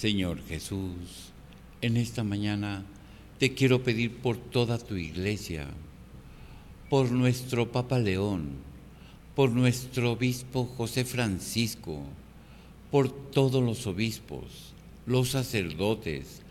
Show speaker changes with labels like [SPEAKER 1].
[SPEAKER 1] Señor Jesús, en esta mañana te quiero pedir por toda tu iglesia, por nuestro Papa León, por nuestro obispo José Francisco, por todos los obispos, los sacerdotes,